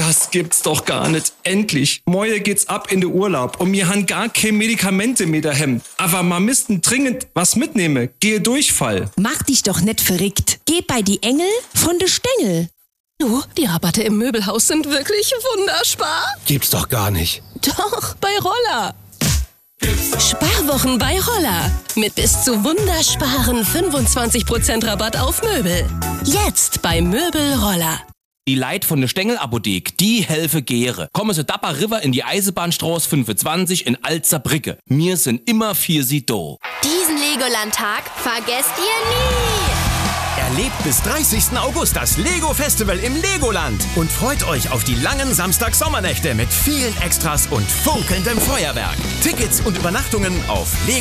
Das gibt's doch gar nicht. Endlich. Morgen geht's ab in den Urlaub und mir han gar keine Medikamente mehr daheim. Aber ma müssten dringend was mitnehmen. Gehe Durchfall. Mach dich doch nicht verrückt. Geh bei die Engel von de Stengel. Du, die Rabatte im Möbelhaus sind wirklich wunderspar. Gibt's doch gar nicht. Doch, bei Roller. Sparwochen bei Roller. Mit bis zu wundersparen 25% Rabatt auf Möbel. Jetzt bei Möbel Roller. Die Leit von der Stengel-Apothek, die helfe Gere. Kommen Sie Dapper River in die Eisenbahnstraße 25 in Alzerbrücke. Wir sind immer für Sie do. Diesen Legoland-Tag vergesst ihr nie. Erlebt bis 30. August das Lego-Festival im Legoland und freut euch auf die langen Samstag-Sommernächte mit vielen Extras und funkelndem Feuerwerk. Tickets und Übernachtungen auf Lego.